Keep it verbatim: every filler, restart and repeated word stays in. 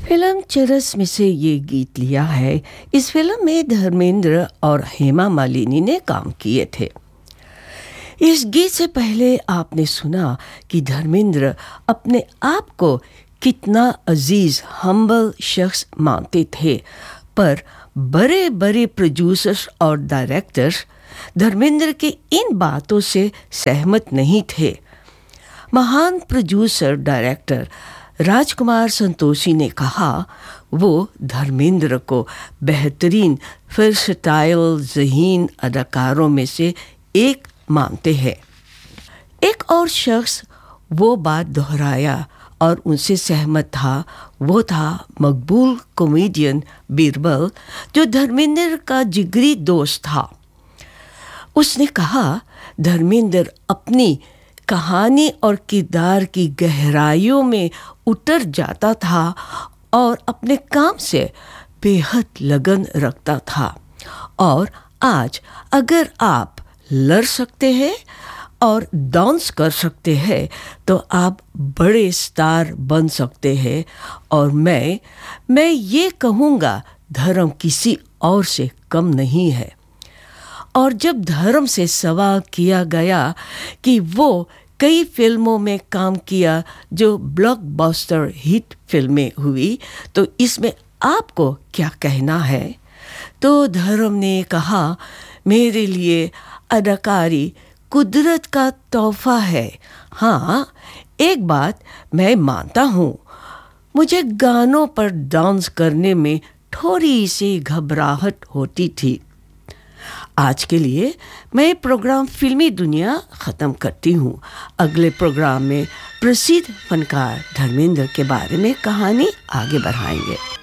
Film चरस में से ये गीत लिया है। इस फिल्म में धर्मेंद्र और हेमा मालिनी ने काम किए थे। इस गीत से पहले आपने सुना कि धर्मेंद्र अपने आप को कितना अजीज हम्बल शख्स मानते थे, पर बड़े बड़े प्रोड्यूसर्स और डायरेक्टर्स धर्मेंद्र की इन बातों से सहमत नहीं थे। महान प्रोड्यूसर डायरेक्टर राजकुमार संतोषी ने कहा वो धर्मेंद्र को बेहतरीन वर्सटाइल ज़हीन अदाकारों में से एक मानते हैं। एक और शख्स वो बात दोहराया और उनसे सहमत था, वो था मकबूल कॉमेडियन बीरबल, जो धर्मेंद्र का जिगरी दोस्त था। उसने कहा धर्मेंद्र अपनी कहानी और किरदार की गहराइयों में उतर जाता था और अपने काम से बेहद लगन रखता था। और आज अगर आप लड़ सकते हैं और डांस कर सकते हैं तो आप बड़े स्टार बन सकते हैं। और मैं मैं ये कहूँगा धर्म किसी और से कम नहीं है। और जब धर्म से सवाल किया गया कि वो कई फिल्मों में काम किया जो ब्लॉकबस्टर हिट फिल्में हुई, तो इसमें आपको क्या कहना है? तो धर्म ने कहा मेरे लिए अदाकारी कुदरत का तोहफा है। हाँ, एक बात मैं मानता हूँ, मुझे गानों पर डांस करने में थोड़ी सी घबराहट होती थी। आज के लिए मैं प्रोग्राम फिल्मी दुनिया ख़त्म करती हूँ। अगले प्रोग्राम में प्रसिद्ध फनकार धर्मेंद्र के बारे में कहानी आगे बढ़ाएंगे।